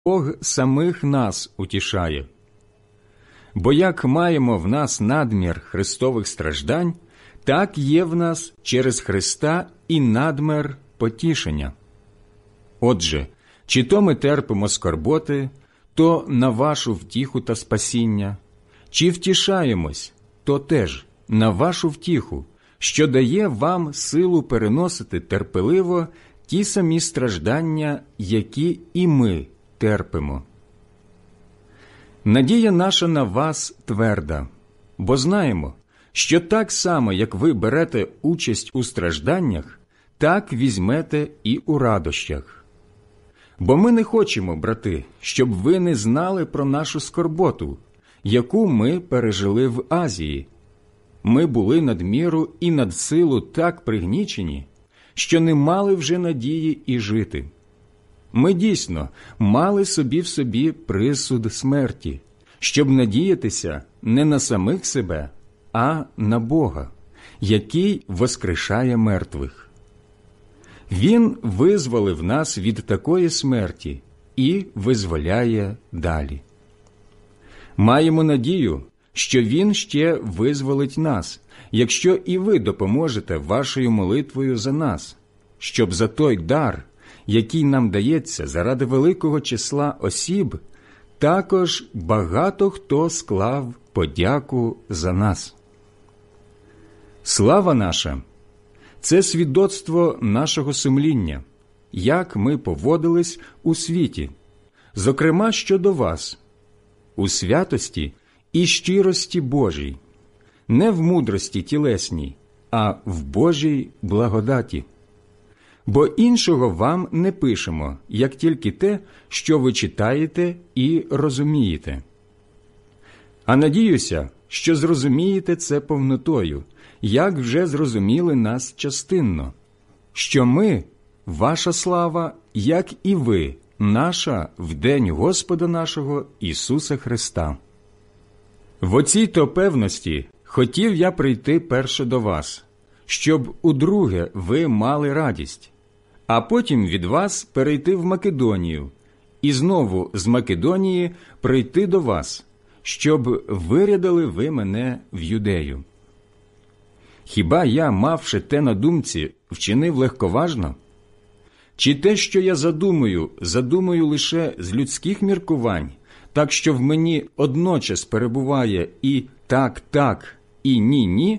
Бог самих нас утішає. Бо як маємо в нас надмір Христових страждань, так є в нас через Христа і надмір потішення. Отже, чи то ми терпимо скорботи, то на вашу втіху та спасіння, чи втішаємось, то теж на вашу втіху, що дає вам силу переносити терпеливо ті самі страждання, які і ми терпимо. Надія наша на вас тверда, бо знаємо, що так само, як ви берете участь у стражданнях, так візьмете і у радощах. Бо ми не хочемо, брати, щоб ви не знали про нашу скорботу, яку ми пережили в Азії. Ми були надміру і надсилу так пригнічені, що не мали вже надії і жити. Ми дійсно мали собі в собі присуд смерті, щоб надіятися не на самих себе, а на Бога, який воскрешає мертвих. Він визволив нас від такої смерті і визволяє далі. Маємо надію, що Він ще визволить нас, якщо і ви допоможете вашою молитвою за нас, щоб за той дар, який нам дається заради великого числа осіб, також багато хто склав подяку за нас. Слава наша – це свідоцтво нашого сумління, як ми поводились у світі, зокрема щодо вас, у святості і щирості Божій, не в мудрості тілесній, а в Божій благодаті. Бо іншого вам не пишемо, як тільки те, що ви читаєте і розумієте. А надіюся, що зрозумієте це повнотою, як вже зрозуміли нас частинно, що ми, ваша слава, як і ви, наша в день Господа нашого Ісуса Христа. В оцій-то певності хотів я прийти перше до вас, щоб удруге ви мали радість, а потім від вас перейти в Македонію, і знову з Македонії прийти до вас, щоб вирядили ви мене в Юдею. Хіба я, мавши те на думці, вчинив легковажно? Чи те, що я задумую лише з людських міркувань, так що в мені одночас перебуває і так, і ні?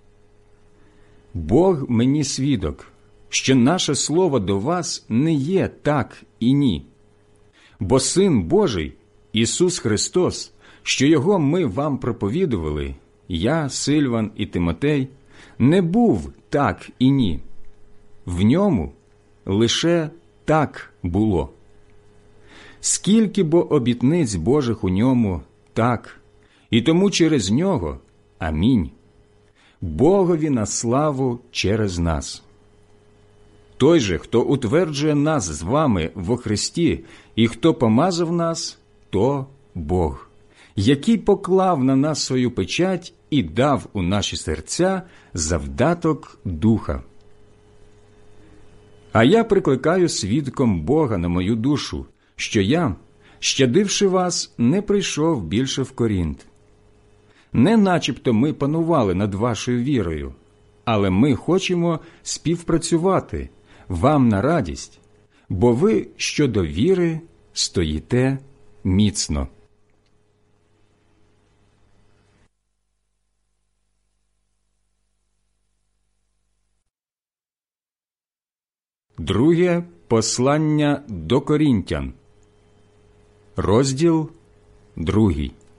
Бог мені свідок, що наше слово до вас не є так і ні. Бо Син Божий, Ісус Христос, що Його ми вам проповідували, я, Сильван і Тимотей, не був так і ні. В ньому лише так було. Скільки бо обітниць Божих у ньому так, і тому через нього амінь. Богові на славу через нас. Той же, хто утверджує нас з вами во Христі, і хто помазав нас, то Бог, який поклав на нас свою печать і дав у наші серця завдаток Духа. А я прикликаю свідком Бога на мою душу, що я, щадивши вас, не прийшов більше в Корінт. Не начебто ми панували над вашою вірою, але ми хочемо співпрацювати вам на радість, бо ви щодо віри стоїте міцно. Друге послання до Корінтян, розділ 2.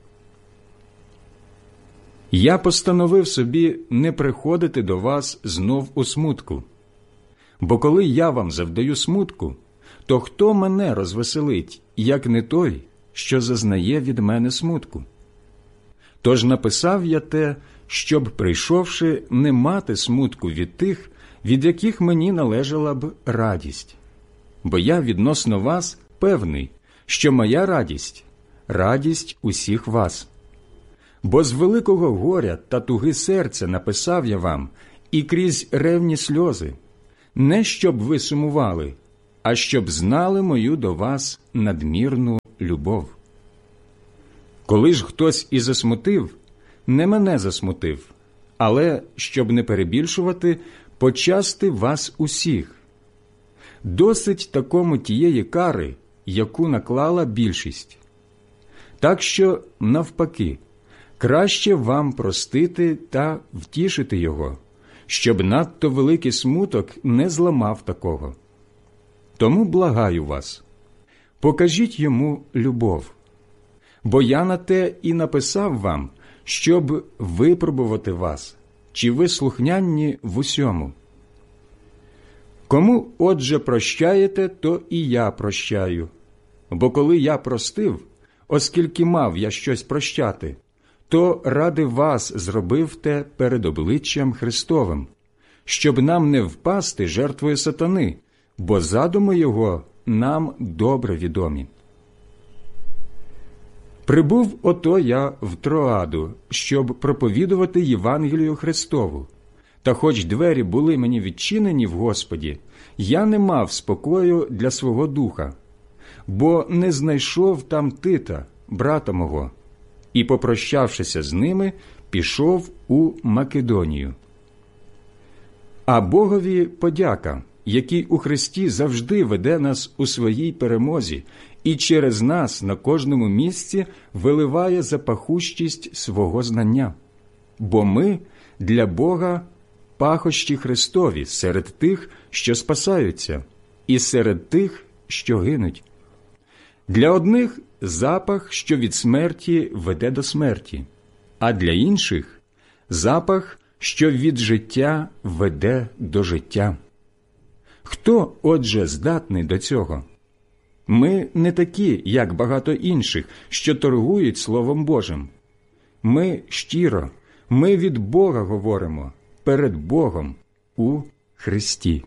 Я постановив собі не приходити до вас знов у смутку. Бо коли я вам завдаю смутку, то хто мене розвеселить, як не той, що зазнає від мене смутку? Тож написав я те, щоб, прийшовши, не мати смутку від тих, від яких мені належала б радість. Бо я відносно вас певний, що моя радість – радість усіх вас. Бо з великого горя та туги серця написав я вам і крізь ревні сльози, не щоб ви сумували, а щоб знали мою до вас надмірну любов. Коли ж хтось і засмутив, не мене засмутив, але, щоб не перебільшувати, почасти вас усіх. Досить такому тієї кари, яку наклала більшість. Так що, навпаки, краще вам простити та втішити його, щоб надто великий смуток не зламав такого. Тому благаю вас, покажіть йому любов, бо я на те і написав вам, щоб випробувати вас, чи ви слухняні в усьому. Кому, отже, прощаєте, то і я прощаю. Бо коли я простив, оскільки мав я щось прощати, то ради вас зробив те перед обличчям Христовим, щоб нам не впасти жертвою сатани, бо задуми його нам добре відомі. Прибув ото я в Троаду, щоб проповідувати Євангелію Христову. Та хоч двері були мені відчинені в Господі, я не мав спокою для свого духа, бо не знайшов там Тита, брата мого, і, попрощавшися з ними, пішов у Македонію. А Богові подяка, який у Христі завжди веде нас у своїй перемозі і через нас на кожному місці виливає запахущість свого знання. Бо ми для Бога пахощі Христові серед тих, що спасаються, і серед тих, що гинуть. Для одних запах, що від смерті веде до смерті, а для інших запах, що від життя веде до життя. Хто, отже, здатний до цього? Ми не такі, як багато інших, що торгують Словом Божим. Ми щиро, ми від Бога говоримо, перед Богом у Христі.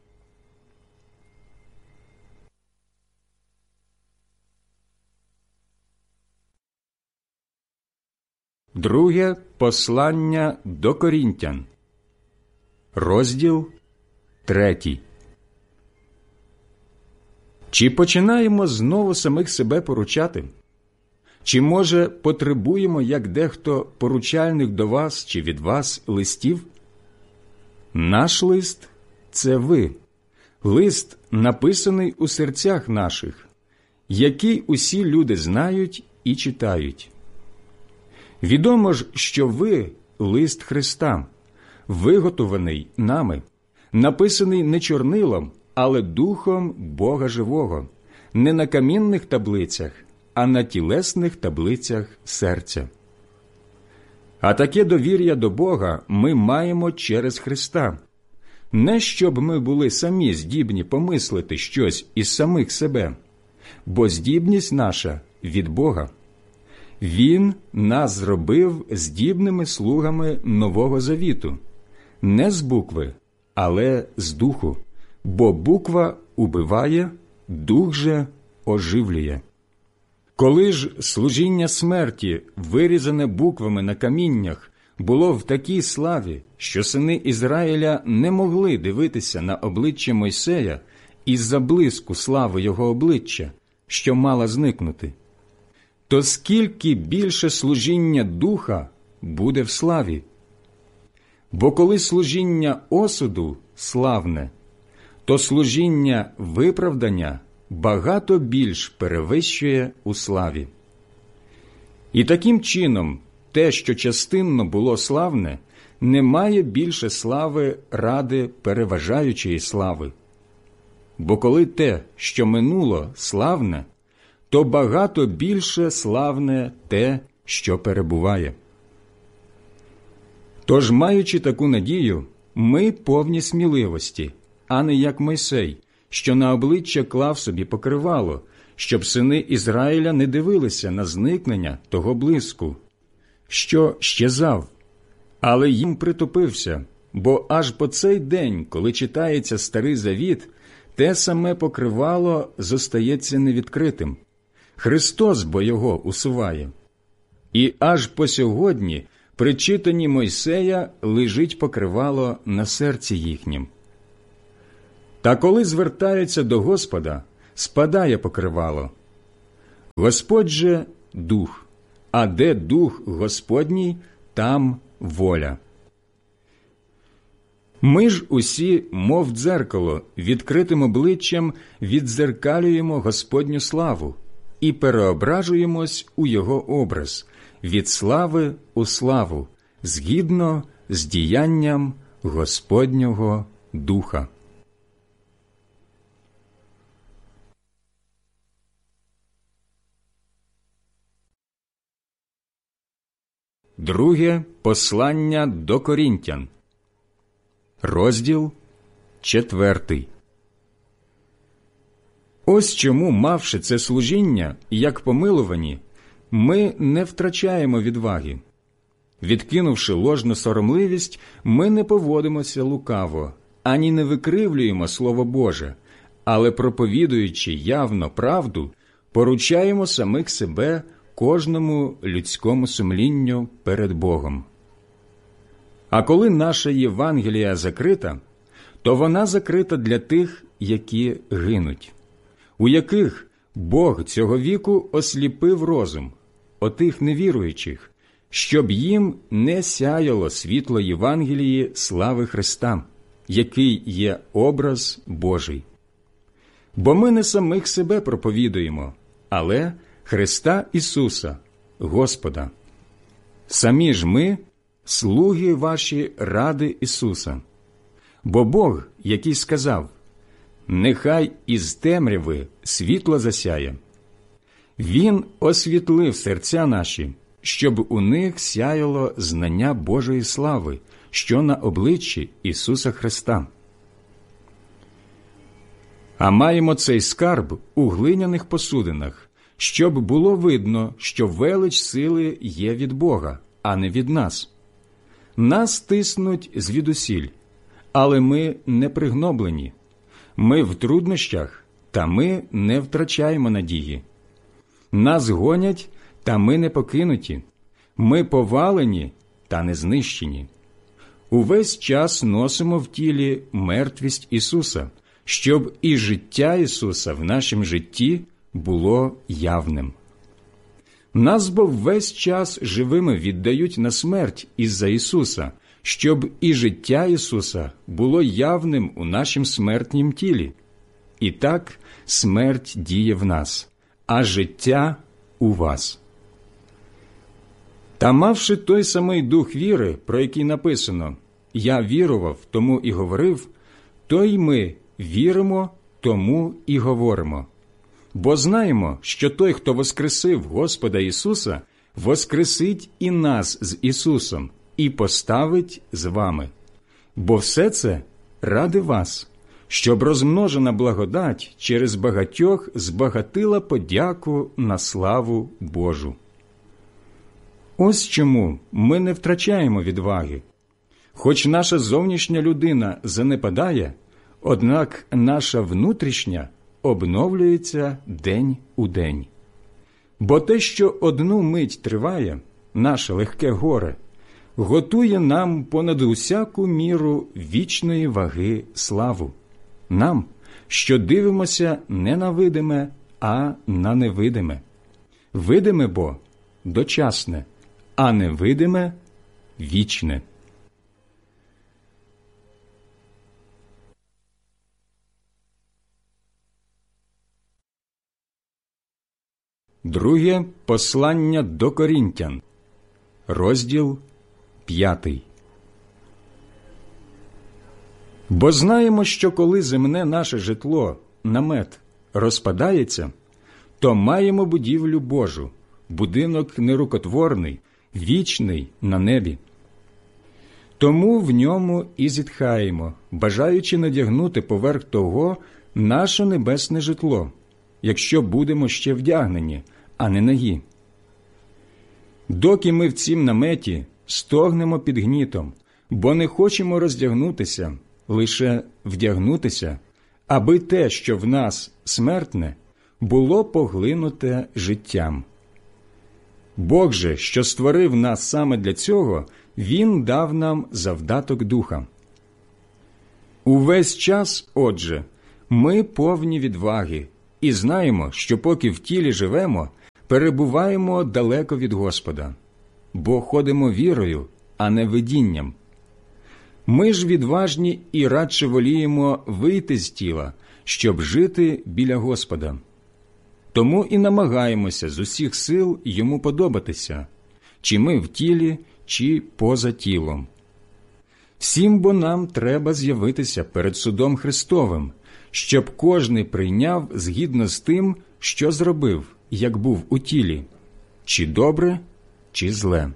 Друге послання до Корінтян, розділ 3. Чи починаємо знову самих себе поручати? Чи, може, потребуємо, як дехто, поручальних до вас чи від вас листів? Наш лист – це ви, лист, написаний у серцях наших, який усі люди знають і читають. Відомо ж, що ви – лист Христа, виготований нами, написаний не чорнилом, але Духом Бога Живого, не на камінних таблицях, а на тілесних таблицях серця. А таке довір'я до Бога ми маємо через Христа. Не щоб ми були самі здібні помислити щось із самих себе, бо здібність наша від Бога. Він нас зробив здібними слугами Нового Завіту, не з букви, але з духу, бо буква убиває, дух же оживлює. Коли ж служіння смерті, вирізане буквами на каміннях, було в такій славі, що сини Ізраїля не могли дивитися на обличчя Мойсея із-за блиску слави його обличчя, що мала зникнути, то скільки більше служіння духа буде в славі? Бо коли служіння осуду славне, то служіння виправдання багато більш перевищує у славі. І таким чином те, що частинно було славне, не має більше слави ради переважаючої слави. Бо коли те, що минуло, славне, то багато більше славне те, що перебуває. Тож, маючи таку надію, ми повні сміливості, а не як Мойсей, що на обличчя клав собі покривало, щоб сини Ізраїля не дивилися на зникнення того блиску, що щезав, але їм притупився, бо аж по цей день, коли читається Старий Завіт, те саме покривало зостається невідкритим. Христос бо його усуває. І аж по сьогодні при читанні Мойсея лежить покривало на серці їхнім. Та коли звертаються до Господа, спадає покривало. Господь же – Дух, а де Дух Господній, там воля. Ми ж усі, мов дзеркало, відкритим обличчям віддзеркалюємо Господню славу і переображуємось у Його образ, від слави у славу, згідно з діянням Господнього Духа. Друге послання до Корінтян, розділ 4. Ось чому, мавши це служіння, як помилувані, ми не втрачаємо відваги. Відкинувши ложну соромливість, ми не поводимося лукаво, ані не викривлюємо Слово Боже, але, проповідуючи явно правду, поручаємо самих себе кожному людському сумлінню перед Богом. А коли наша Євангелія закрита, то вона закрита для тих, які гинуть, у яких Бог цього віку осліпив розум, отих невіруючих, щоб їм не сяяло світло Євангелії слави Христа, який є образ Божий. Бо ми не самих себе проповідуємо, але Христа Ісуса, Господа. Самі ж ми – слуги ваші ради Ісуса. Бо Бог, який сказав: «Нехай із темряви світло засяє», Він освітлив серця наші, щоб у них сяяло знання Божої слави, що на обличчі Ісуса Христа. А маємо цей скарб у глиняних посудинах, щоб було видно, що велич сили є від Бога, а не від нас. Нас тиснуть звідусіль, але ми не пригноблені. Ми в труднощах, та ми не втрачаємо надії. Нас гонять, та ми не покинуті. Ми повалені, та не знищені. Увесь час носимо в тілі мертвість Ісуса, щоб і життя Ісуса в нашім житті було явним. Нас бо весь час живими віддають на смерть із-за Ісуса, щоб і життя Ісуса було явним у нашім смертнім тілі. І так смерть діє в нас, а життя у вас. Та мавши той самий дух віри, про який написано «Я вірував, тому і говорив», то й ми віримо, тому і говоримо. Бо знаємо, що той, хто воскресив Господа Ісуса, воскресить і нас з Ісусом і поставить з вами. Бо все це ради вас, щоб розмножена благодать через багатьох збагатила подяку на славу Божу. Ось чому ми не втрачаємо відваги. Хоч наша зовнішня людина занепадає, однак наша внутрішня обновлюється день у день. Бо те, що одну мить триває, наше легке горе, готує нам понад усяку міру вічної ваги славу. Нам, що дивимося не на видиме, а на невидиме. Видиме бо дочасне, а невидиме вічне. Друге послання до Корінтян, розділ 5. Бо знаємо, що коли земне наше житло, намет, розпадається, то маємо будівлю Божу, будинок нерукотворний, вічний на небі. Тому в ньому і зітхаємо, бажаючи надягнути поверх того наше небесне житло, якщо будемо ще вдягнені, а не нагі. Доки ми в цім наметі стогнемо під гнітом, бо не хочемо роздягнутися, лише вдягнутися, аби те, що в нас смертне, було поглинуте життям. Бог же, що створив нас саме для цього, Він дав нам завдаток Духа. Увесь час, отже, Ми повні відваги і знаємо, що поки в тілі живемо, перебуваємо далеко від Господа, бо ходимо вірою, а не видінням. Ми ж відважні і радше воліємо вийти з тіла, щоб жити біля Господа. Тому і намагаємося з усіх сил йому подобатися, чи ми в тілі, чи поза тілом. Всім бо нам треба з'явитися перед судом Христовим, щоб кожний прийняв згідно з тим, що зробив, як був у тілі, чи добре, чи зле.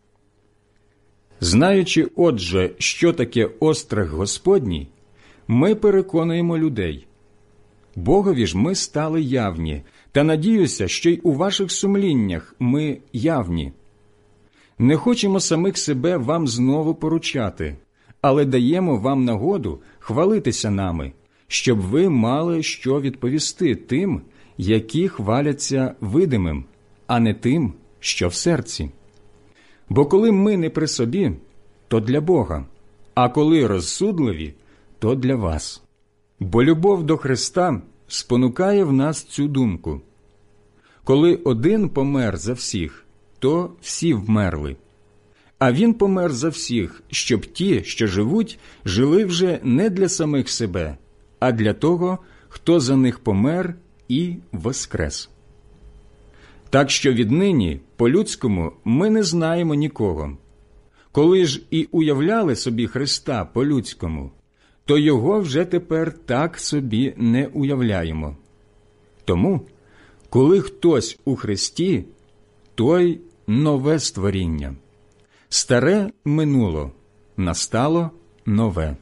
Знаючи, отже, що таке острах Господній, ми переконуємо людей. Богові ж ми стали явні, та надіюся, що й у ваших сумліннях ми явні. Не хочемо самих себе вам знову поручати, але даємо вам нагоду хвалитися нами, щоб ви мали що відповісти тим, які хваляться видимим, а не тим, що в серці. Бо коли ми не при собі, то для Бога, а коли розсудливі, то для вас. Бо любов до Христа спонукає в нас цю думку. Коли один помер за всіх, то всі вмерли. А Він помер за всіх, щоб ті, що живуть, жили вже не для самих себе, а для того, хто за них помер і воскрес. Так що віднині, по-людському, ми не знаємо нікого. Коли ж і уявляли собі Христа по-людському, то Його вже тепер так собі не уявляємо. Тому, коли хтось у Христі, той нове створіння. Старе минуло, настало нове.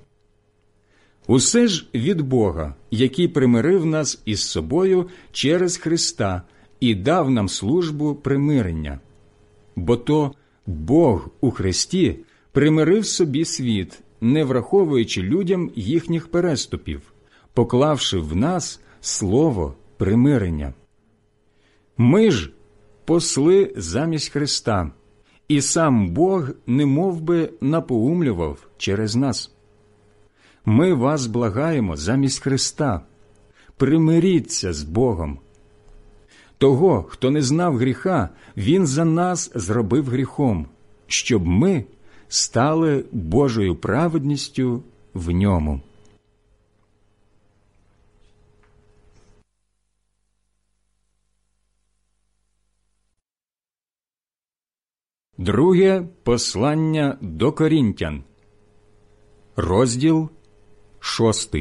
Усе ж від Бога, який примирив нас із собою через Христа і дав нам службу примирення. Бо то Бог у Христі примирив собі світ, не враховуючи людям їхніх переступів, поклавши в нас слово примирення. Ми ж посли замість Христа, і сам Бог немов би напоумлював через нас. Ми вас благаємо замість Христа. Примиріться з Богом. Того, хто не знав гріха, Він за нас зробив гріхом, щоб ми стали Божою праведністю в ньому. Друге послання до Корінтян, розділ 6.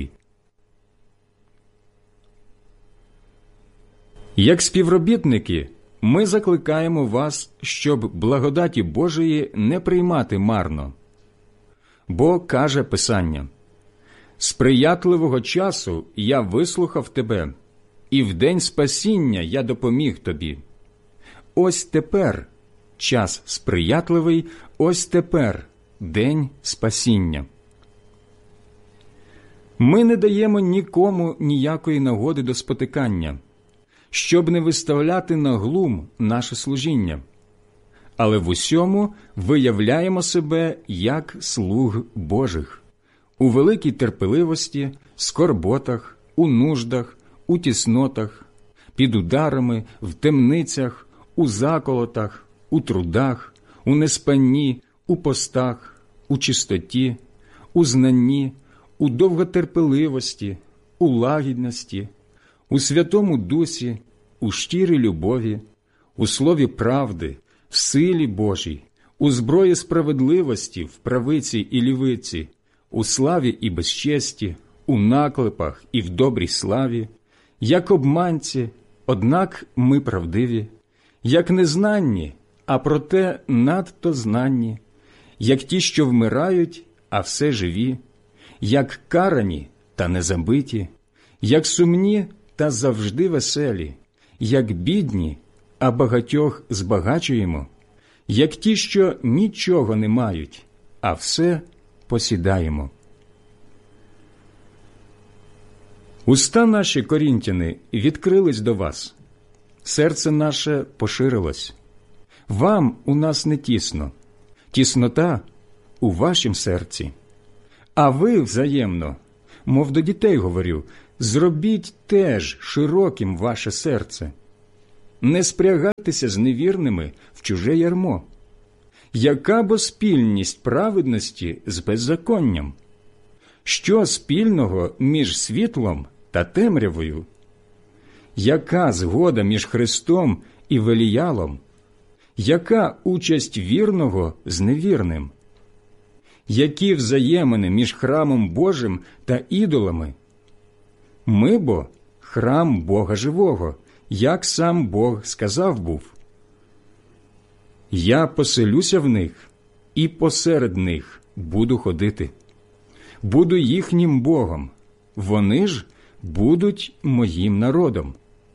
Як співробітники, ми закликаємо вас, щоб благодаті Божої не приймати марно. Бо, каже Писання, «Сприятливого часу я вислухав тебе, і в день спасіння я допоміг тобі. Ось тепер час сприятливий, ось тепер день спасіння». Ми не даємо нікому ніякої нагоди до спотикання, щоб не виставляти на глум наше служіння, але в усьому виявляємо себе як слуг Божих, у великій терпеливості, скорботах, у нуждах, у тіснотах, під ударами, в темницях, у заколотах, у трудах, у неспанні, у постах, у чистоті, у знанні, у довготерпеливості, у лагідності, у Святому Дусі, у щирій любові, у слові правди, в силі Божій, у зброї справедливості, в правиці і лівиці, у славі і безчесті, у наклепах і в добрій славі, як обманці, однак ми правдиві, як незнанні, а проте надто знанні, як ті, що вмирають, а все живі, як карані та не забиті, як сумні та завжди веселі, як бідні, а багатьох збагачуємо, як ті, що нічого не мають, а все посідаємо. Уста наші, корінтяни, відкрились до вас, серце наше поширилось. Вам у нас не тісно, тіснота у вашім серці. А ви взаємно, мов до дітей говорю, зробіть теж широким ваше серце. Не спрягайтеся з невірними в чуже ярмо. Яка бо спільність праведності з беззаконням? Що спільного між світлом та темрявою? Яка згода між Христом і Веліялом? Яка участь вірного з невірним? Які взаємини між храмом Божим та ідолами? Ми бо храм Бога живого, як сам Бог сказав був. Я поселюся в них, і посеред них буду ходити. Буду їхнім Богом, вони ж будуть моїм народом.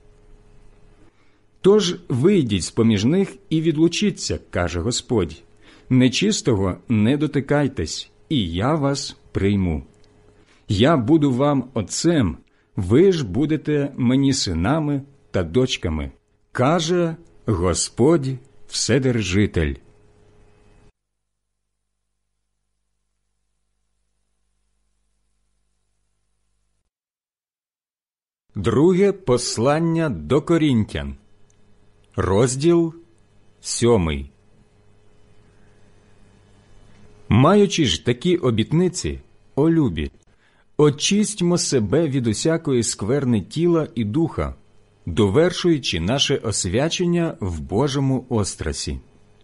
Тож вийдіть з-поміж них і відлучіться, каже Господь. Нечистого не дотикайтесь, і я вас прийму. Я буду вам отцем, ви ж будете мені синами та дочками, каже Господь Вседержитель. Друге послання до Корінтян, розділ 7. Маючи ж такі обітниці, о любі, очистьмо себе від усякої скверни тіла і духа, довершуючи наше освячення в Божому острасі.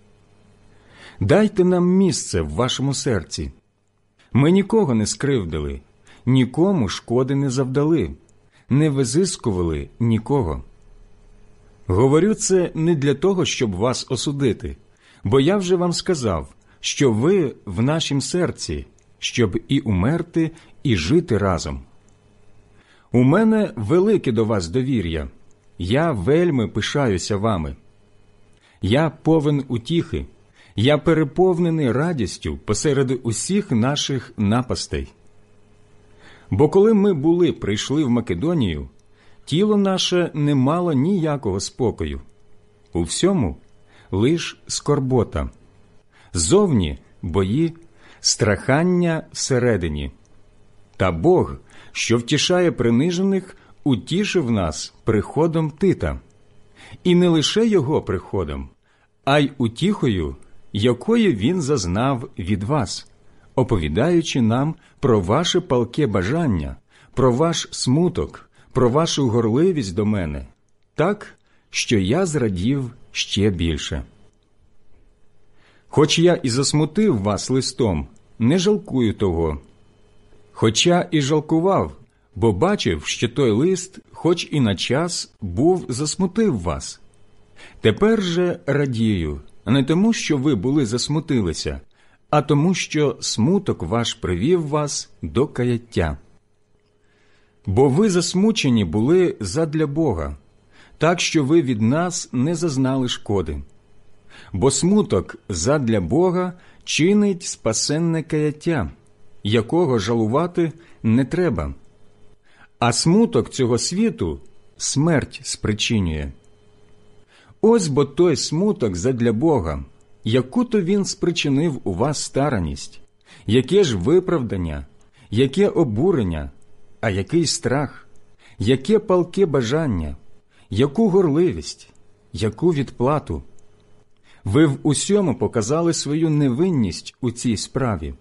Дайте нам місце в вашому серці. Ми нікого не скривдили, нікому шкоди не завдали, не визискували нікого. Говорю це не для того, щоб вас осудити, бо я вже вам сказав, що ви в нашім серці, щоб і умерти, і жити разом. У мене велике до вас довір'я, я вельми пишаюся вами. Я повен утіхи, я переповнений радістю посеред усіх наших напастей. Бо коли ми прийшли в Македонію, тіло наше не мало ніякого спокою. У всьому лиш скорбота. Зовні бої, страхання всередині. Та Бог, що втішає принижених, утішив нас приходом Тита. І не лише його приходом, а й утіхою, якої він зазнав від вас, оповідаючи нам про ваше палке бажання, про ваш смуток, про вашу горливість до мене, так, що я зрадів ще більше. Хоч я і засмутив вас листом, не жалкую того. Хоча і жалкував, бо бачив, що той лист, хоч і на час, засмутив вас. Тепер же радію, не тому, що ви засмутилися, а тому, що смуток ваш привів вас до каяття. Бо ви засмучені були задля Бога, так що ви від нас не зазнали шкоди. Бо смуток задля Бога чинить спасенне каяття, якого жалувати не треба. А смуток цього світу смерть спричинює. Ось бо той смуток задля Бога, яку-то він спричинив у вас стараність, яке ж виправдання, яке обурення, а який страх, яке палке бажання, яку горливість, яку відплату. Ви в усьому показали свою невинність у цій справі.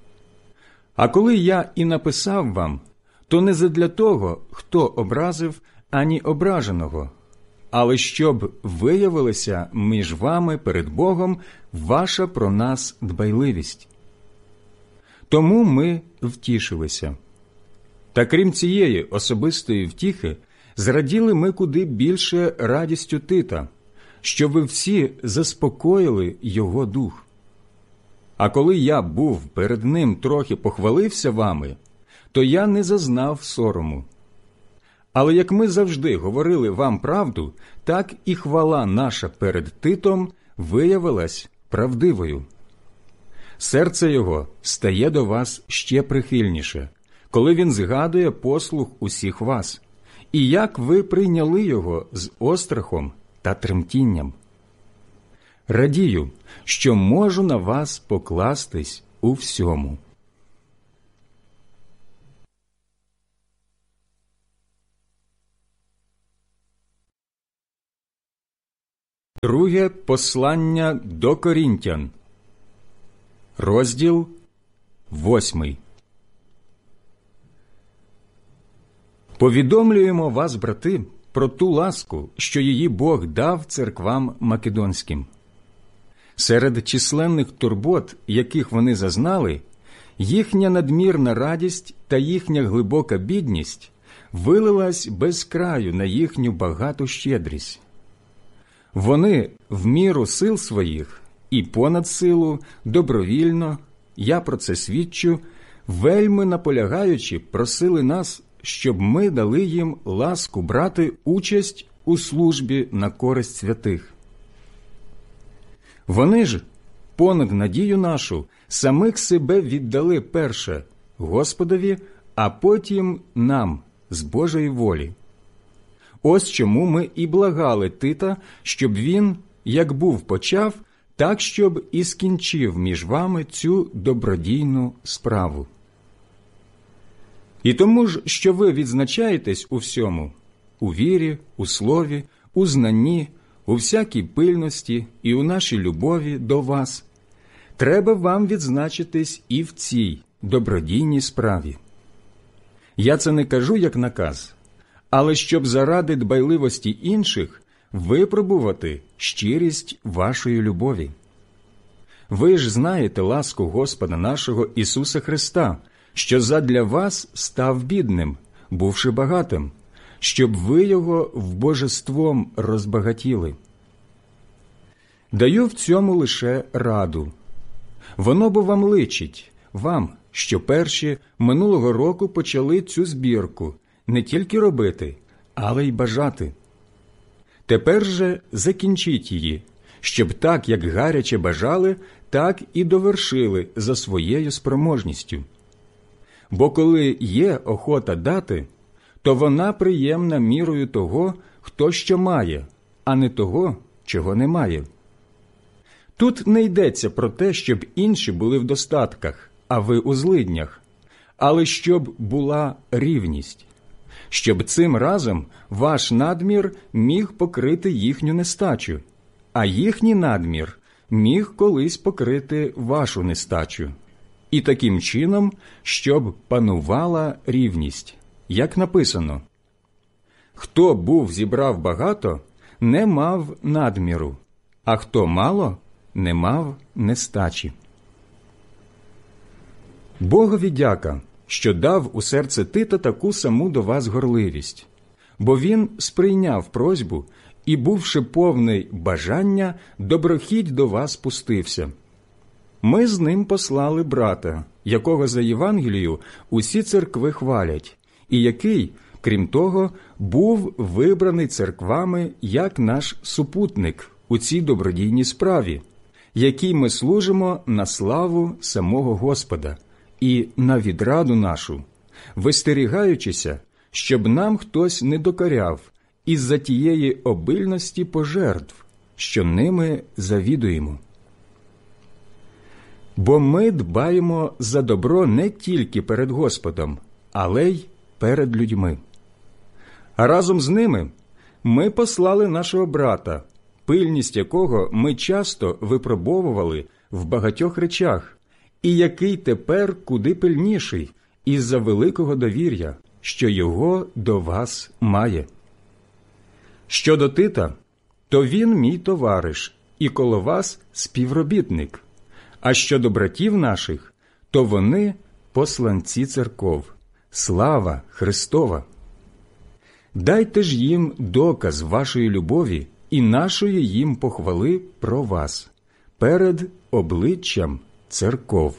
А коли я і написав вам, то не задля того, хто образив, ані ображеного, але щоб виявилася між вами перед Богом ваша про нас дбайливість. Тому ми втішилися. Та крім цієї особистої втіхи, зраділи ми куди більше радістю Тита, що ви всі заспокоїли його дух. А коли я був перед ним трохи похвалився вами, то я не зазнав сорому. Але як ми завжди говорили вам правду, так і хвала наша перед Титом виявилась правдивою. Серце його стає до вас ще прихильніше, коли він згадує послух усіх вас, і як ви прийняли його з острахом та тремтінням. Радію, що можу на вас покластись у всьому. Друге послання до Корінтян, розділ 8. Повідомлюємо вас, брати, про ту ласку, що її Бог дав церквам македонським. Серед численних турбот, яких вони зазнали, їхня надмірна радість та їхня глибока бідність вилилась без краю на їхню багату щедрість. Вони в міру сил своїх і понад силу, добровільно, я про це свідчу, вельми наполягаючи, просили нас, щоб ми дали їм ласку брати участь у службі на користь святих. Вони ж, понад надію нашу, самих себе віддали перше Господові, а потім нам, з Божої волі. Ось чому ми і благали Тита, щоб він, як був почав, так, щоб і скінчив між вами цю добродійну справу. І тому ж, що ви відзначаєтесь у всьому – у вірі, у слові, у знанні, у всякій пильності і у нашій любові до вас, треба вам відзначитись і в цій добродійній справі. Я це не кажу як наказ, але щоб заради дбайливості інших випробувати щирість вашої любові. Ви ж знаєте ласку Господа нашого Ісуса Христа, що задля вас став бідним, бувши багатим, щоб ви його вбожеством розбагатіли. Даю в цьому лише раду. Воно бо вам личить, вам, що перші минулого року почали цю збірку не тільки робити, але й бажати. Тепер же закінчіть її, щоб так, як гаряче бажали, так і довершили за своєю спроможністю. Бо коли є охота дати, то вона приємна мірою того, хто що має, а не того, чого не має. Тут не йдеться про те, щоб інші були в достатках, а ви у злиднях, але щоб була рівність, щоб цим разом ваш надмір міг покрити їхню нестачу, а їхній надмір міг колись покрити вашу нестачу. І таким чином, щоб панувала рівність, як написано: «Хто був зібрав багато, не мав надміру, а хто мало, не мав нестачі». Богові дяка, що дав у серце Тита таку саму до вас горливість, бо він сприйняв просьбу і, бувши повний бажання, доброхіть до вас пустився. Ми з ним послали брата, якого за Євангелію усі церкви хвалять, і який, крім того, був вибраний церквами як наш супутник у цій добродійній справі, якій ми служимо на славу самого Господа і на відраду нашу, вистерігаючися, щоб нам хтось не докоряв із-за тієї обильності пожертв, що ними завідуємо. Бо ми дбаємо за добро не тільки перед Господом, але й перед людьми. А разом з ними ми послали нашого брата, пильність якого ми часто випробовували в багатьох речах, і який тепер куди пильніший із-за великого довір'я, що його до вас має. Щодо Тита, то він мій товариш і коло вас співробітник, а щодо братів наших, то вони посланці церков. Слава Христова! Дайте ж їм доказ вашої любові і нашої їм похвали про вас перед обличчям церков.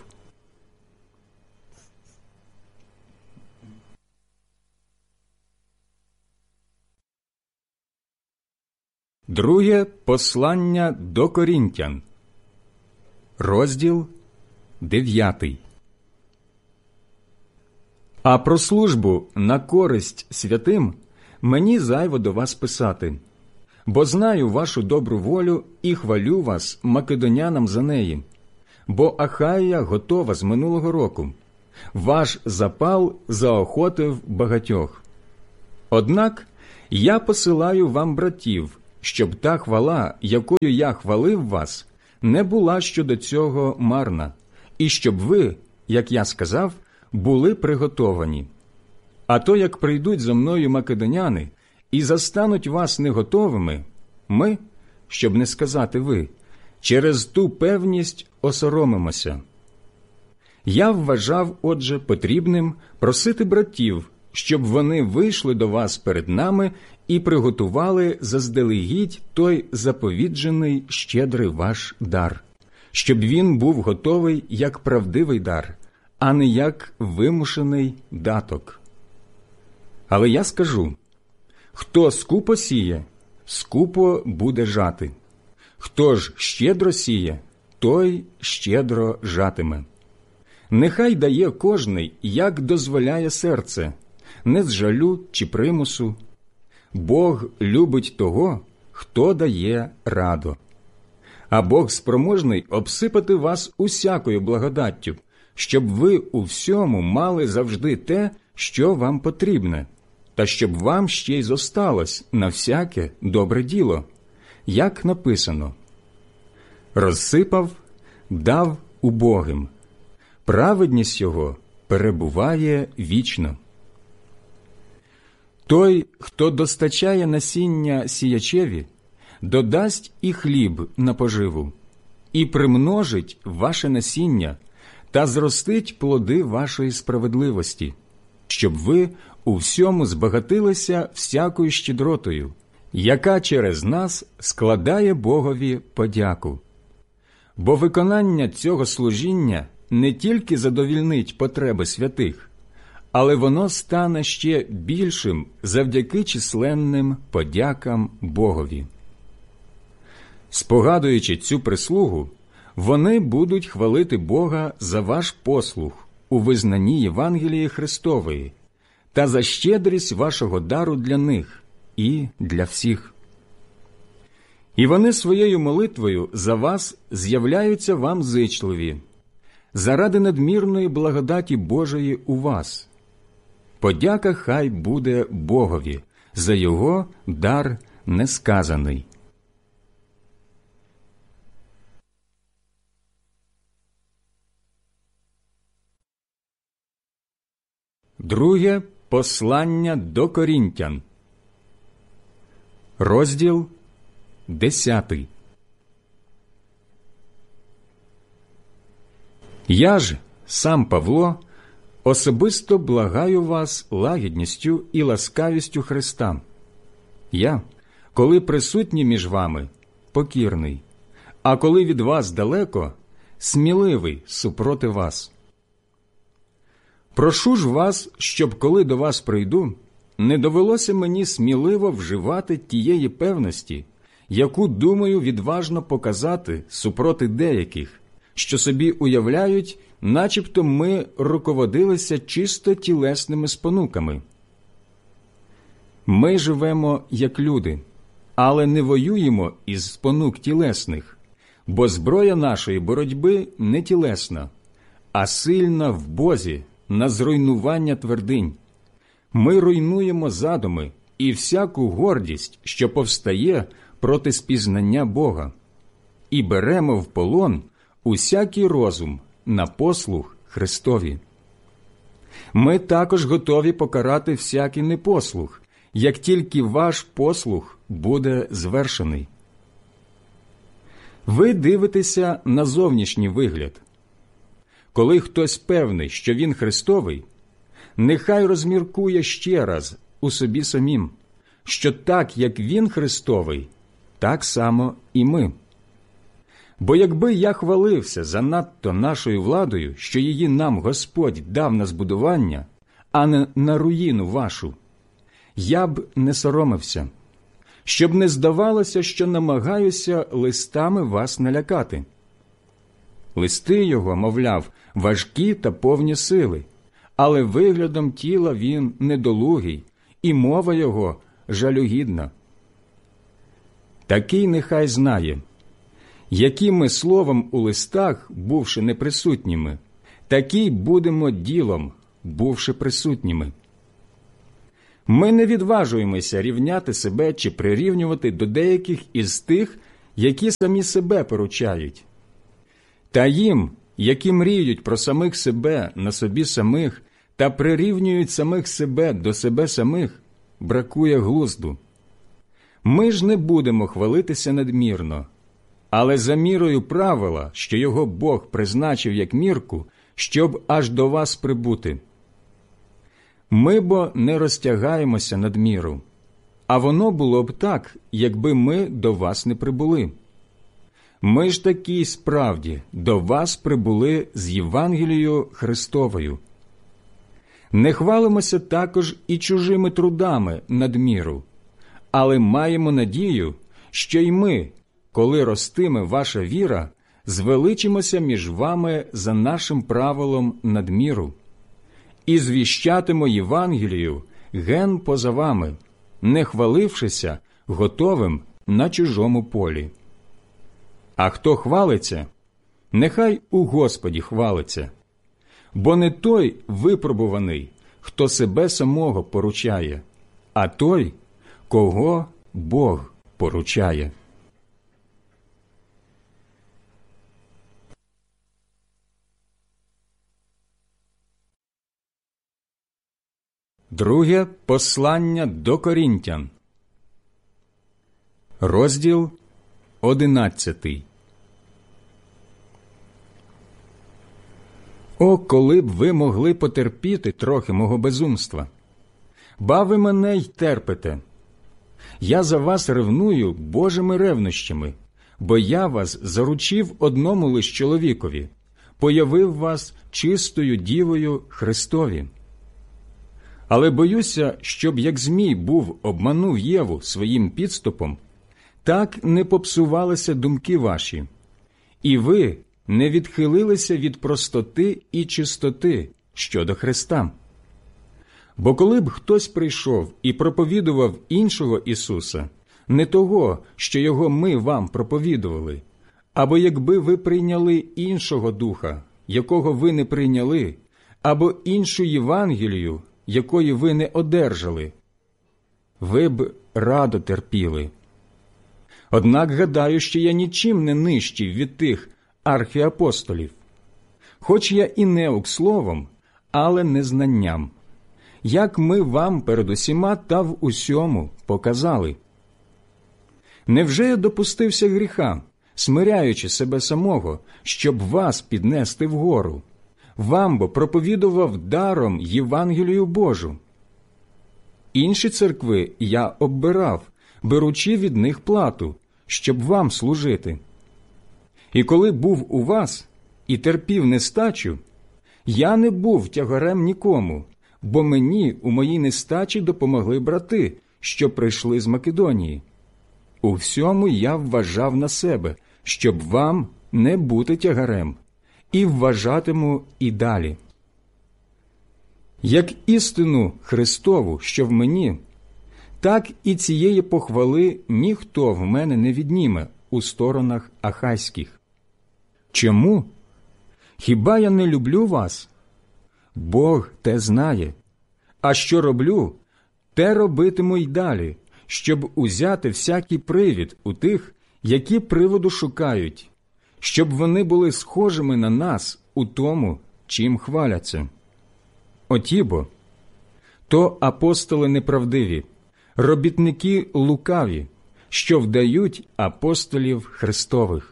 Друге послання до Корінтян, розділ 9. А про службу на користь святим мені зайво до вас писати, бо знаю вашу добру волю і хвалю вас македонянам за неї, бо Ахая готова з минулого року. Ваш запал заохотив багатьох. Однак я посилаю вам братів, щоб та хвала, якою я хвалив вас, не була щодо цього марна, і щоб ви, як я сказав, були приготовані. А то, як прийдуть за мною македоняни і застануть вас неготовими, ми, щоб не сказати ви, через ту певність осоромимося. Я вважав, отже, потрібним просити братів, щоб вони вийшли до вас перед нами і приготували заздалегідь той заповіджений щедрий ваш дар, щоб він був готовий як правдивий дар, а не як вимушений даток. Але я скажу, хто скупо сіє, скупо буде жати. Хто ж щедро сіє, той щедро жатиме. Нехай дає кожний, як дозволяє серце, не з жалю чи примусу. Бог любить того, хто дає радо. А Бог спроможний обсипати вас усякою благодаттю, щоб ви у всьому мали завжди те, що вам потрібне, та щоб вам ще й зосталось на всяке добре діло, як написано: «Розсипав, дав убогим, праведність його перебуває вічно». Той, хто достачає насіння сіячеві, додасть і хліб на поживу, і примножить ваше насіння та зростить плоди вашої справедливості, щоб ви у всьому збагатилися всякою щедротою, яка через нас складає Богові подяку. Бо виконання цього служіння не тільки задовільнить потреби святих, але воно стане ще більшим завдяки численним подякам Богові. Спогадуючи цю прислугу, вони будуть хвалити Бога за ваш послух у визнанні Євангелії Христової та за щедрість вашого дару для них і для всіх. І вони своєю молитвою за вас з'являються вам зичливі, заради надмірної благодаті Божої у вас. Подяка хай буде Богові за Його дар несказаний. Друге послання до Корінтян. Розділ 10. Я ж, сам Павло, особисто благаю вас лагідністю і ласкавістю Христа. Я, коли присутній між вами, покірний, а коли від вас далеко, сміливий супроти вас. Прошу ж вас, щоб коли до вас прийду, не довелося мені сміливо вживати тієї певності, яку думаю відважно показати супроти деяких, що собі уявляють, начебто ми руководилися чисто тілесними спонуками. Ми живемо як люди, але не воюємо із спонук тілесних, бо зброя нашої боротьби не тілесна, а сильна в Бозі на зруйнування твердинь. Ми руйнуємо задуми і всяку гордість, що повстає проти спізнання Бога, і беремо в полон усякий розум на послух Христові. Ми також готові покарати всякий непослух, як тільки ваш послух буде звершений. Ви дивитеся на зовнішній вигляд. Коли хтось певний, що він Христовий, нехай розміркує ще раз у собі самім, що так, як він Христовий, так само і ми. Бо якби я хвалився занадто нашою владою, що її нам Господь дав на збудування, а не на руїну вашу, я б не соромився, щоб не здавалося, що намагаюся листами вас налякати. Листи його, мовляв, важкі та повні сили, але виглядом тіла він недолугий, і мова його жалюгідна. Такий нехай знає, які ми словом у листах, бувши неприсутніми, такі будемо ділом, бувши присутніми. Ми не відважуємося рівняти себе чи прирівнювати до деяких із тих, які самі себе поручають. Та їм, які мріють про самих себе на собі самих та прирівнюють самих себе до себе самих, бракує глузду. Ми ж не будемо хвалитися надмірно, але за мірою правила, що його Бог призначив як мірку, щоб аж до вас прибути. Ми бо не розтягаємося надміру, а воно було б так, якби ми до вас не прибули. Ми ж таки справді до вас прибули з Євангелією Христовою. Не хвалимося також і чужими трудами надміру, але маємо надію, що й ми, коли ростиме ваша віра, звеличимося між вами за нашим правилом надміру. І звіщатимо Євангелію ген поза вами, не хвалившися готовим на чужому полі. А хто хвалиться, нехай у Господі хвалиться, бо не той випробуваний, хто себе самого поручає, а той, кого Бог поручає. Друге послання до Корінтян, розділ 11. О, коли б ви могли потерпіти трохи мого безумства! Ба ви мене й терпите. Я за вас ревную Божими ревнощами, бо я вас заручив одному лиш чоловікові, появив вас чистою дівою Христові. Але боюся, щоб як Змій обманув Єву своїм підступом, так не попсувалися думки ваші, і ви не відхилилися від простоти і чистоти щодо Христа. Бо коли б хтось прийшов і проповідував іншого Ісуса, не того, що його ми вам проповідували, або якби ви прийняли іншого духа, якого ви не прийняли, або іншу Євангелію, якої ви не одержали, ви б радо терпіли. Однак гадаю, що я нічим не нижчий від тих архіапостолів, хоч я і неук словом, але не знанням, як ми вам перед усіма та в усьому показали. Невже я допустився гріха, смиряючи себе самого, щоб вас піднести вгору? Вам бо проповідував даром Євангелію Божу. Інші церкви я оббирав, беручи від них плату, щоб вам служити. І коли був у вас і терпів нестачу, я не був тягарем нікому, бо мені у моїй нестачі допомогли брати, що прийшли з Македонії. У всьому я вважав на себе, щоб вам не бути тягарем, і вважатиму і далі. Як істину Христову, що в мені, так і цієї похвали ніхто в мене не відніме у сторонах ахайських. Чому? Хіба я не люблю вас? Бог те знає. А що роблю, те робитиму й далі, щоб узяти всякий привід у тих, які приводу шукають, щоб вони були схожими на нас у тому, чим хваляться. Отібо, то апостоли неправдиві, робітники лукаві, що вдають апостолів Христових.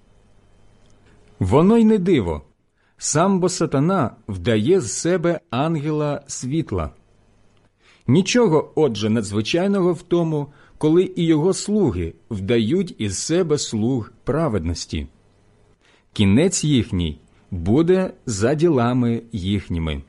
Воно й не диво, сам бо сатана вдає з себе ангела світла. Нічого, отже, надзвичайного в тому, коли і його слуги вдають із себе слуг праведності. Кінець їхній буде за ділами їхніми.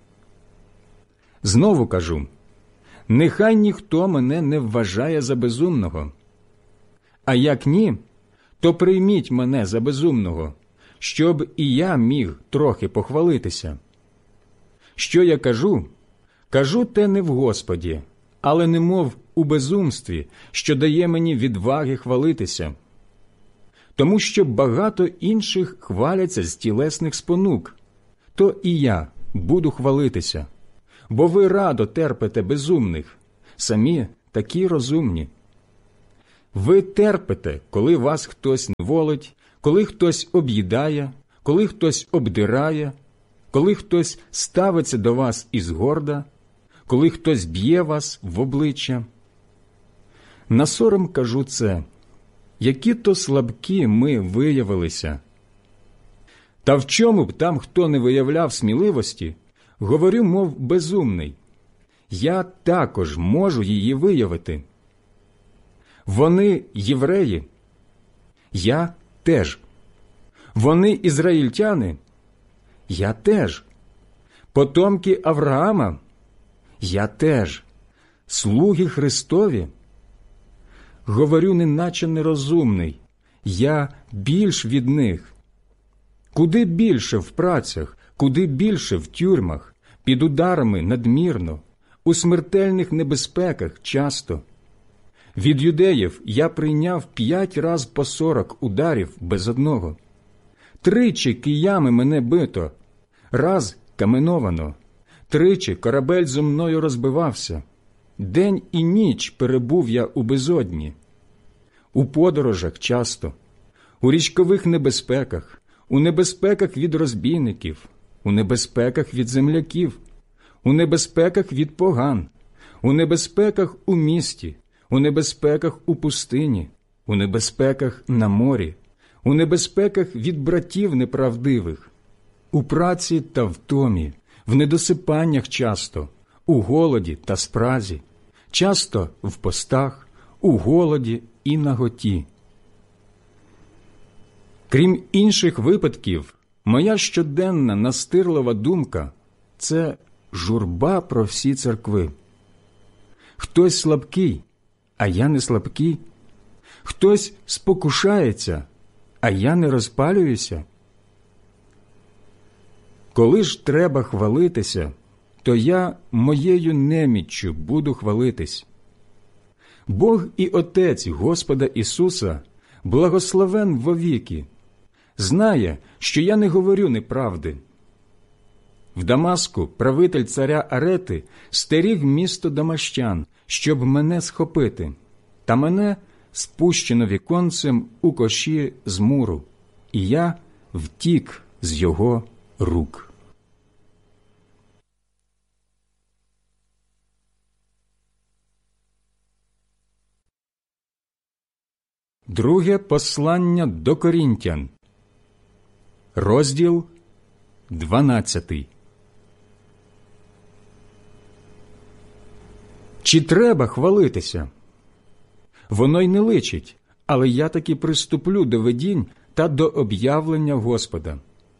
Знову кажу, нехай ніхто мене не вважає за безумного. А як ні, то прийміть мене за безумного, щоб і я міг трохи похвалитися. Що я кажу? Кажу те не в Господі, але немов у безумстві, що дає мені відваги хвалитися. Тому що багато інших хваляться з тілесних спонук, то і я буду хвалитися, бо ви радо терпите безумних, самі такі розумні. Ви терпите, коли вас хтось неволить, коли хтось об'їдає, коли хтось обдирає, коли хтось ставиться до вас із горда, коли хтось б'є вас в обличчя. На сором кажу це, які то слабкі ми виявилися. Та в чому б там хто не виявляв сміливості, говорю, мов безумний, я також можу її виявити. Вони євреї, я теж. Вони ізраїльтяни, я теж. Потомки Авраама, я теж. Слуги Христові, говорю, неначе нерозумний, я більш від них. Куди більше в працях, куди більше в тюрмах, під ударами надмірно, у смертельних небезпеках часто. Від юдеїв я прийняв 5 раз по 40 ударів без одного. 3 киями мене бито, раз каменовано, 3 корабель зо мною розбивався. День і ніч перебув я у безодні. У подорожах часто, у річкових небезпеках, у небезпеках від розбійників, у небезпеках від земляків, у небезпеках від поган, у небезпеках у місті, у небезпеках у пустині, у небезпеках на морі, у небезпеках від братів неправдивих, у праці та втомі, в недосипаннях часто, у голоді та спразі, часто в постах, у голоді і наготі. Крім інших випадків, моя щоденна настирлива думка – це журба про всі церкви. Хтось слабкий, а я не слабкий. Хтось спокушається, а я не розпалююся. Коли ж треба хвалитися, то я моєю неміччю буду хвалитись. Бог і Отець Господа Ісуса, благословен вовіки, знає, що я не говорю неправди. В Дамаску правитель царя Арети стеріг місто Дамащан, щоб мене схопити, та мене спущено віконцем у коші з муру, і я втік з його рук. Друге послання до Корінтян, розділ 12. Чи треба хвалитися? Воно й не личить, але я таки приступлю до видінь та до об'явлення Господа.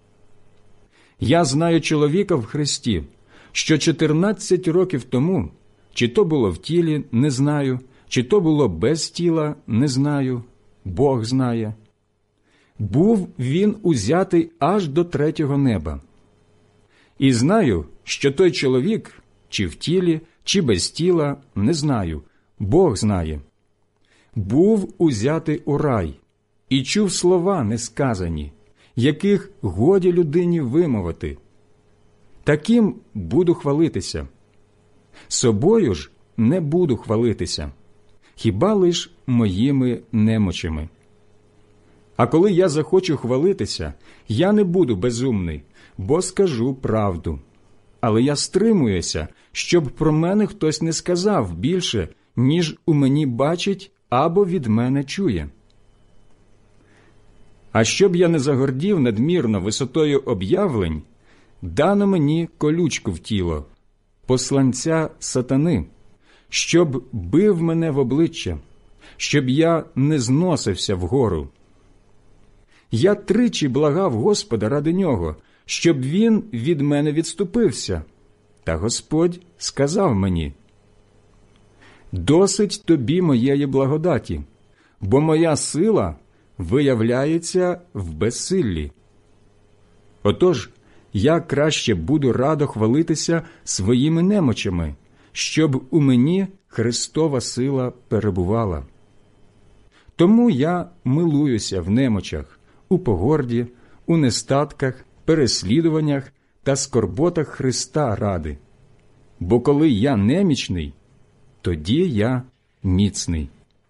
Я знаю чоловіка в Христі, що 14 років тому, чи то було в тілі, не знаю, чи то було без тіла, не знаю, Бог знає. Був він узятий аж до 3-го неба. І знаю, що той чоловік, чи в тілі, чи без тіла, не знаю, Бог знає. Був узятий у рай, і чув слова несказані, яких годі людині вимовити. Таким буду хвалитися. Собою ж не буду хвалитися, хіба лиш моїми немочами. А коли я захочу хвалитися, я не буду безумний, бо скажу правду. Але я стримуюся, щоб про мене хтось не сказав більше, ніж у мені бачить або від мене чує. А щоб я не загордів надмірно висотою об'явлень, дано мені колючку в тіло, посланця сатани, щоб бив мене в обличчя, щоб я не зносився вгору. Я 3 благав Господа ради нього, щоб він від мене відступився. Та Господь сказав мені: «Досить тобі моєї благодаті, бо моя сила виявляється в безсиллі». Отож, я краще буду радо хвалитися своїми немочами, щоб у мені Христова сила перебувала. Тому я милуюся в немочах, у погорді, у нестатках, переслідуваннях та скорботах Христа ради. бо коли я немічний, тоді я міцний.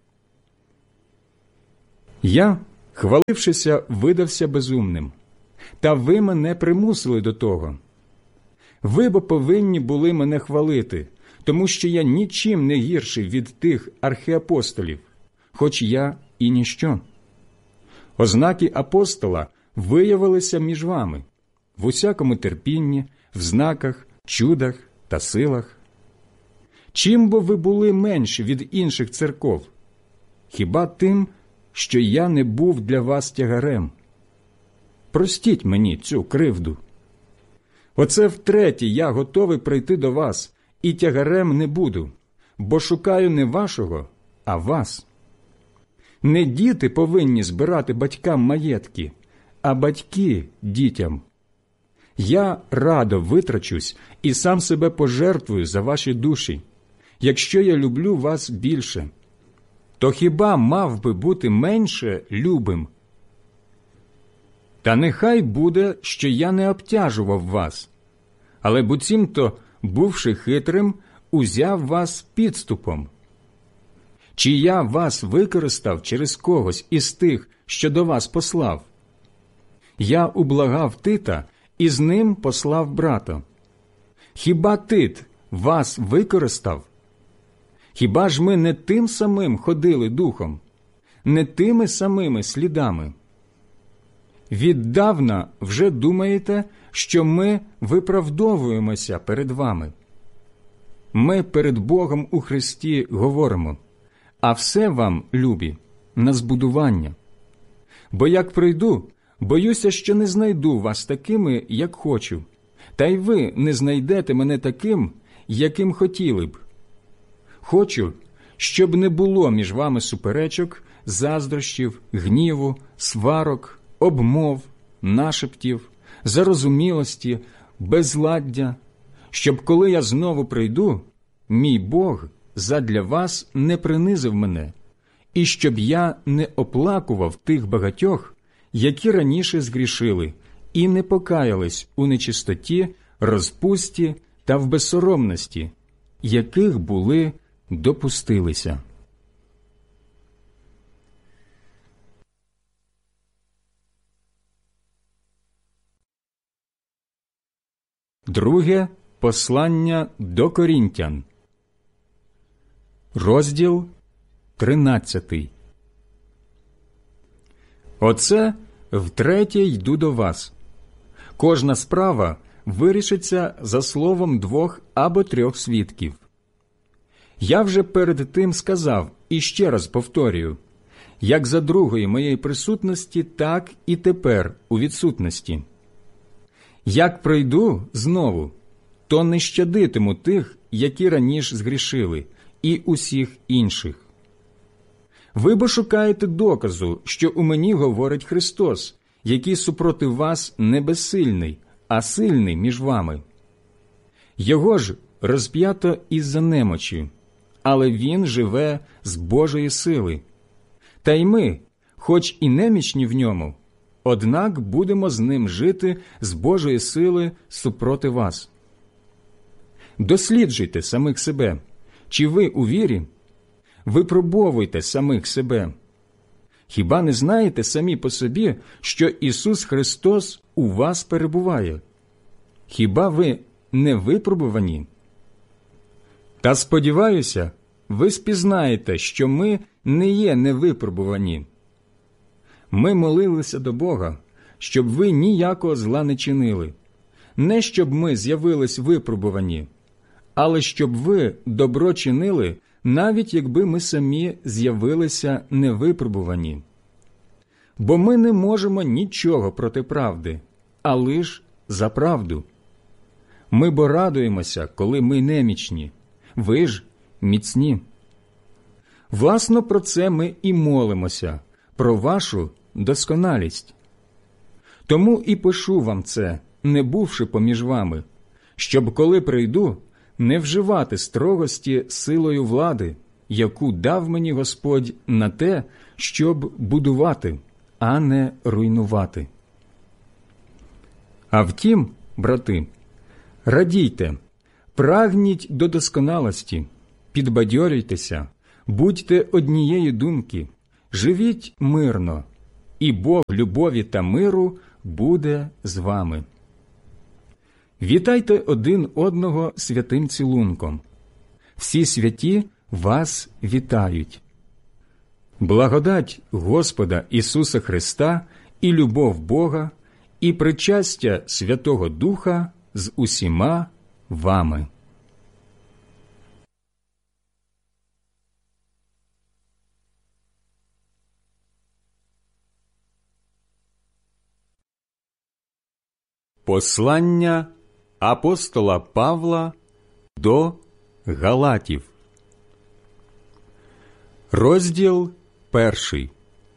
Я, хвалившися, видався безумним, та ви мене примусили до того. Ви бо повинні були мене хвалити, тому що я нічим не гірший від тих архиапостолів, хоч я і ніщо. Ознаки апостола виявилися між вами в усякому терпінні, в знаках, чудах та силах. Чим бо ви були менші від інших церков? Хіба тим, що я не був для вас тягарем? Простіть мені цю кривду. Оце втретє я готовий прийти до вас, і тягарем не буду, бо шукаю не вашого, а вас. Не діти повинні збирати батькам маєтки, а батьки – дітям. Я радо витрачусь і сам себе пожертвую за ваші душі, якщо я люблю вас більше. То хіба мав би бути менше любим? Та нехай буде, що я не обтяжував вас, але буцімто, бувши хитрим, узяв вас підступом. Чи я вас використав через когось із тих, що до вас послав? Я ублагав Тита і з ним послав брата. Хіба Тит вас використав? Хіба ж ми не тим самим ходили духом, не тими самими слідами? Віддавна вже думаєте, що ми виправдовуємося перед вами. Ми перед Богом у Христі говоримо, а все вам, любі, на збудування. Бо як прийду, боюся, що не знайду вас такими, як хочу, та й ви не знайдете мене таким, яким хотіли б. Хочу, щоб не було між вами суперечок, заздрощів, гніву, сварок, обмов, нашептів, зарозумілості, безладдя, щоб, коли я знову прийду, мій Бог задля вас не принизив мене, і щоб я не оплакував тих багатьох, які раніше згрішили і не покаялись у нечистоті, розпусті та в безсоромності, яких були допустилися. Друге послання до Корінтян, розділ 13. Оце втретє йду до вас. Кожна справа вирішиться за словом 2 або 3 свідків. Я вже перед тим сказав і ще раз повторюю, як за другої моєї присутності, так і тепер у відсутності. Як прийду знову, то не щадитиму тих, які раніше згрішили, і усіх інших. Ви бо шукаєте доказу, що у мені говорить Христос, який супроти вас не безсильний, а сильний між вами. Його ж розп'ято із-за немочі, але він живе з Божої сили. Та й ми, хоч і немічні в ньому, однак будемо з ним жити з Божої сили супроти вас. Досліджуйте самих себе, чи ви у вірі? Випробовуйте самих себе. Хіба не знаєте самі по собі, що Ісус Христос у вас перебуває? Хіба ви не випробувані? Та сподіваюся, ви спізнаєте, що ми не є невипробувані. Ми молилися до Бога, щоб ви ніякого зла не чинили, не щоб ми з'явились випробувані, але щоб ви добро чинили, навіть якби ми самі з'явилися невипробувані. Бо ми не можемо нічого проти правди, а лиш за правду. Ми бо радуємося, коли ми немічні, ви ж міцні. Власно, про це ми і молимося, про вашу досконалість. Тому і пишу вам це, не бувши поміж вами, щоб, коли прийду, не вживати строгості силою влади, яку дав мені Господь на те, щоб будувати, а не руйнувати. А втім, брати, радійте, Прагніть до досконалості, підбадьорюйтеся, будьте однієї думки, живіть мирно, і Бог любові та миру буде з вами. Вітайте один одного святим цілунком. Всі святі вас вітають. Благодать Господа Ісуса Христа і любов Бога, і причастя Святого Духа з усіма вами. Послання апостола Павла до Галатів. Розділ 1.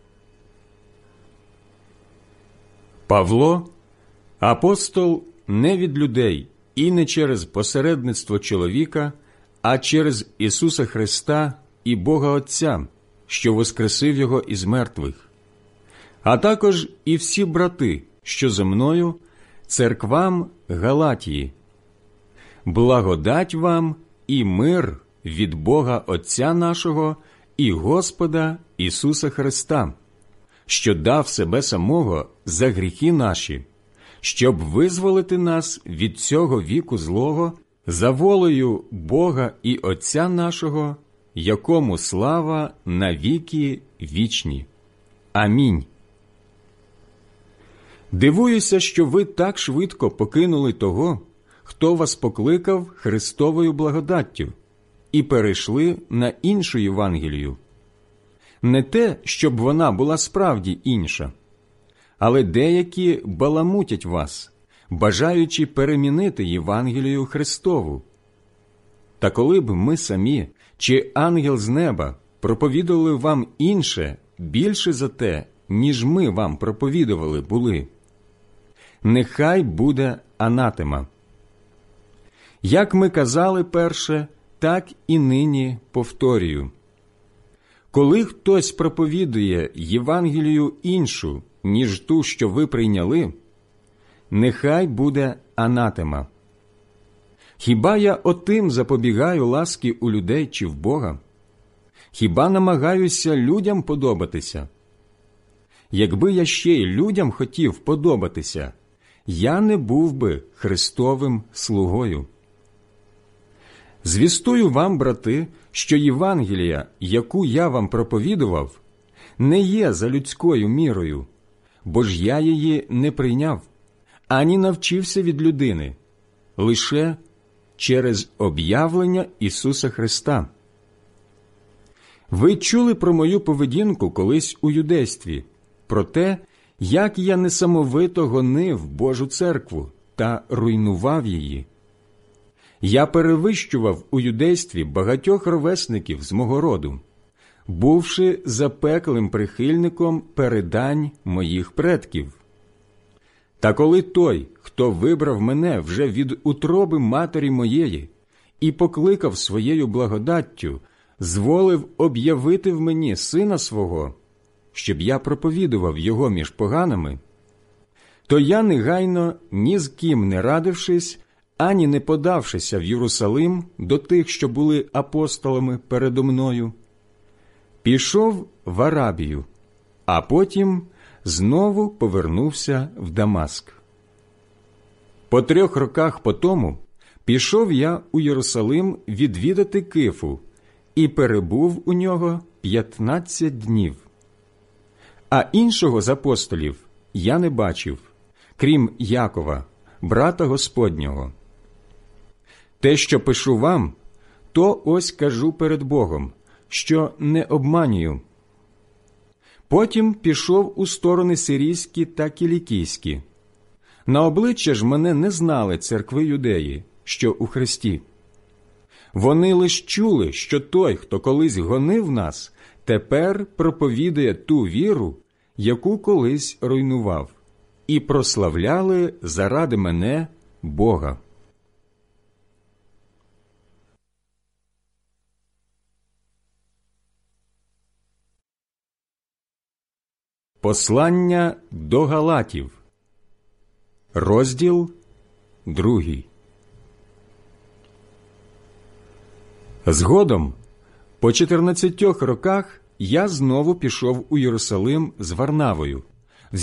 Павло, апостол не від людей і не через посередництво чоловіка, а через Ісуса Христа і Бога Отця, що воскресив Його із мертвих, а також і всі брати, що зо мною, церквам Галатії. Благодать вам і мир від Бога Отця нашого і Господа Ісуса Христа, що дав себе самого за гріхи наші, щоб визволити нас від цього віку злого за волею Бога і Отця нашого, якому слава на віки вічні. Амінь. Дивуюся, що ви так швидко покинули того, хто вас покликав Христовою благодаттю, і перейшли на іншу Євангелію. Не те, щоб вона була справді інша, але деякі баламутять вас, бажаючи перемінити Євангелію Христову. Та коли б ми самі чи ангел з неба проповідували вам інше, більше за те, ніж ми вам проповідували були, нехай буде анатема. Як ми казали перше, так і нині повторюю. Коли хтось проповідує Євангелію іншу, ніж ту, що ви прийняли, нехай буде анатема. Хіба я отим запобігаю ласки у людей чи в Бога? Хіба намагаюся людям подобатися? Якби я ще й людям хотів подобатися, я не був би Христовим слугою. Звістую вам, брати, що Євангелія, яку я вам проповідував, не є за людською мірою, бо ж я її не прийняв, ані навчився від людини, лише через об'явлення Ісуса Христа. Ви чули про мою поведінку колись у юдействі, про те, як я несамовито гонив Божу церкву та руйнував її. Я перевищував у юдействі багатьох ровесників з мого роду, бувши запеклим прихильником передань моїх предків. Та коли той, хто вибрав мене вже від утроби матері моєї і покликав своєю благодаттю, зволив об'явити в мені сина свого, щоб я проповідував його між поганими, то я негайно, ні з ким не радившись, ані не подавшися в Єрусалим до тих, що були апостолами передо мною, пішов в Арабію, а потім знову повернувся в Дамаск. По 3 роках потому пішов я у Єрусалим відвідати Кифу і перебув у нього 15 днів. А іншого з апостолів я не бачив, крім Якова, брата Господнього. Те, що пишу вам, то ось кажу перед Богом, що не обманюю. Потім пішов у сторони сирійські та кілікійські. На обличчя ж мене не знали церкви юдеї, що у Христі. Вони лиш чули, що той, хто колись гонив нас, тепер проповідує ту віру, яку колись руйнував, і прославляли заради мене Бога. Послання до Галатів. Розділ 2. Згодом, по 14 роках, я знову пішов у Єрусалим з Варнавою,